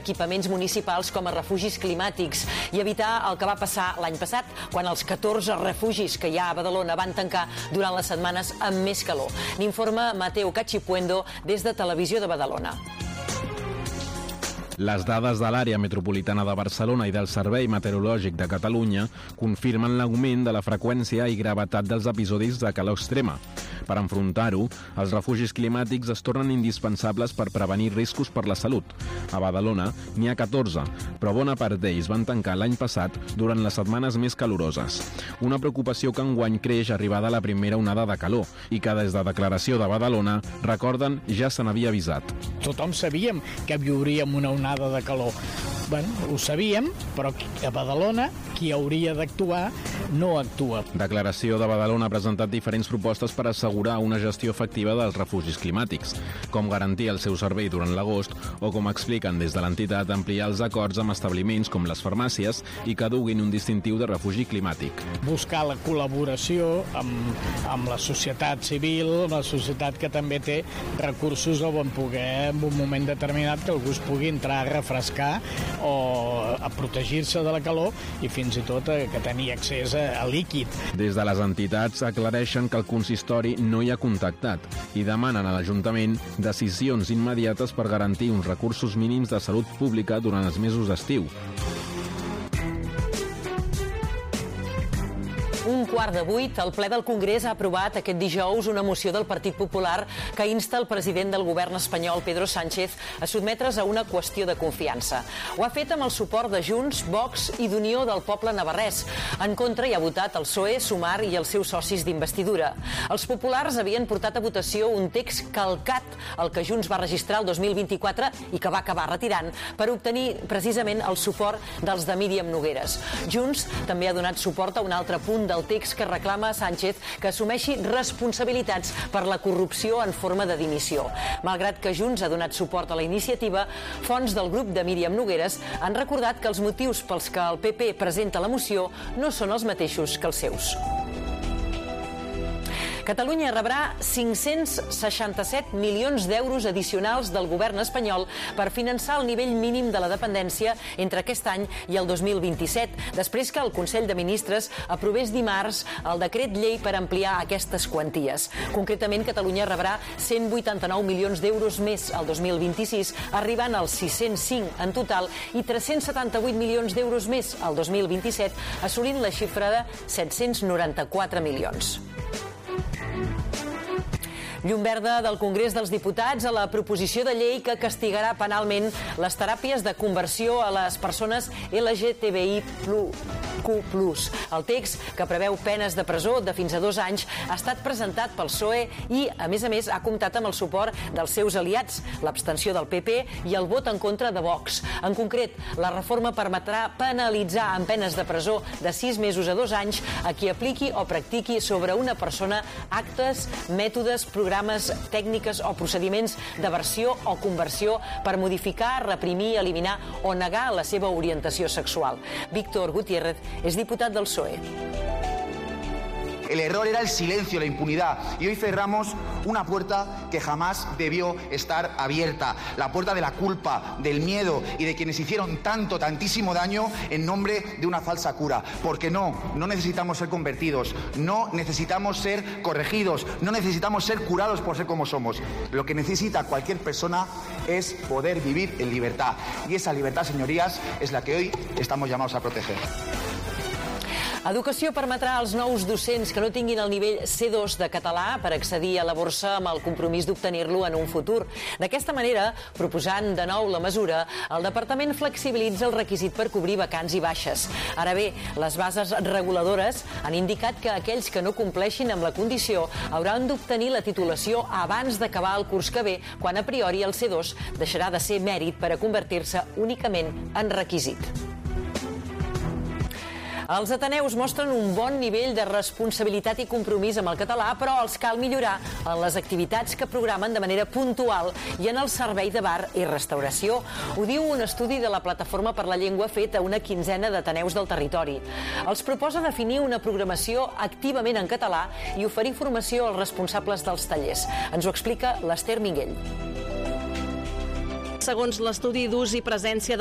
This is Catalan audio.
equipaments municipals com a refugis climàtics i evitar el que va passar l'any passat, quan els 14 refugis que hi ha a Badalona van tancar durant les setmanes amb més calor. N'informa Mateo Cachipuendo des de Televisió de Badalona. Les dades de l'àrea metropolitana de Barcelona i del Servei Meteorològic de Catalunya confirmen l'augment de la freqüència i gravetat dels episodis de calor extrema. Per enfrontar-ho, els refugis climàtics es tornen indispensables per prevenir riscos per la salut. A Badalona n'hi ha 14, però bona part d'ells van tancar l'any passat durant les setmanes més caloroses. Una preocupació que enguany creix arribada a la primera onada de calor i que des de Declaració de Badalona, recorden, ja se n'havia avisat. Tothom sabíem que viuríem una onada de calor. Bueno, ho sabíem, però a Badalona qui hauria d'actuar no actua. Declaració de Badalona ha presentat diferents propostes per assegurar una gestió efectiva dels refugis climàtics, com garantir el seu servei durant l'agost o, com expliquen des de l'entitat, ampliar els acords amb establiments com les farmàcies i que duguin un distintiu de refugi climàtic. Buscar la col·laboració amb la societat civil, la societat que també té recursos on poder, en un moment determinat, que algú es pugui entrar a refrescar o a protegir-se de la calor i fins i tot que tenir accés a líquid. Des de les entitats aclareixen que el consistori no hi ha contactat i demanen a l'Ajuntament decisions immediates per garantir uns recursos mínims de salut pública durant els mesos d'estiu. 7:15, el ple del Congrés ha aprovat aquest dijous una moció del Partit Popular que insta el president del govern espanyol, Pedro Sánchez, a sotmetre's a una qüestió de confiança. Ho ha fet amb el suport de Junts, Vox i d'Unió del Poble Navarrès. En contra hi ha votat el PSOE, Sumar i els seus socis d'investidura. Els populars havien portat a votació un text calcat al que Junts va registrar el 2024 i que va acabar retirant per obtenir precisament el suport dels de Míriam Nogueres. Junts també ha donat suport a un altre punt del text que reclama a Sánchez que assumeixi responsabilitats per la corrupció en forma de dimissió. Malgrat que Junts ha donat suport a la iniciativa, fonts del grup de Míriam Nogueres han recordat que els motius pels que el PP presenta la moció no són els mateixos que els seus. Catalunya rebrà 567 milions d'euros addicionals del govern espanyol per finançar el nivell mínim de la dependència entre aquest any i el 2027, després que el Consell de Ministres aprovés dimarts el decret llei per ampliar aquestes quanties. Concretament, Catalunya rebrà 189 milions d'euros més al 2026, arribant als 605 en total, i 378 milions d'euros més al 2027, assolint la xifra de 794 milions. Llum verda del Congrés dels Diputats a la proposició de llei que castigarà penalment les teràpies de conversió a les persones LGTBIQ+. El text, que preveu penes de presó de fins a 2 anys, ha estat presentat pel PSOE i, a més, ha comptat amb el suport dels seus aliats, l'abstenció del PP i el vot en contra de Vox. En concret, la reforma permetrà penalitzar amb penes de presó de 6 mesos a 2 anys a qui apliqui o practiqui sobre una persona actes, mètodes, programes, tècniques o procediments d'aversió o conversió per modificar, reprimir, eliminar o negar la seva orientació sexual. Víctor Gutiérrez és diputat del PSOE. El error era el silencio, la impunidad. Y hoy cerramos una puerta que jamás debió estar abierta. La puerta de la culpa, del miedo y de quienes hicieron tantísimo daño en nombre de una falsa cura. Porque no necesitamos ser convertidos, no necesitamos ser corregidos, no necesitamos ser curados por ser como somos. Lo que necesita cualquier persona es poder vivir en libertad. Y esa libertad, señorías, es la que hoy estamos llamados a proteger. Educació permetrà als nous docents que no tinguin el nivell C2 de català per accedir a la borsa amb el compromís d'obtenir-lo en un futur. D'aquesta manera, proposant de nou la mesura, el Departament flexibilitza el requisit per cobrir vacants i baixes. Ara bé, les bases reguladores han indicat que aquells que no compleixin amb la condició hauran d'obtenir la titulació abans d'acabar el curs que ve, quan a priori el C2 deixarà de ser mèrit per a convertir-se únicament en requisit. Els ateneus mostren un bon nivell de responsabilitat i compromís amb el català, però els cal millorar en les activitats que programen de manera puntual i en el servei de bar i restauració. Ho diu un estudi de la Plataforma per la Llengua fet a una quinzena d'ateneus del territori. Els proposa definir una programació activament en català i oferir formació als responsables dels tallers. Ens ho explica l'Ester Minguell. Segons l'estudi d'ús i presència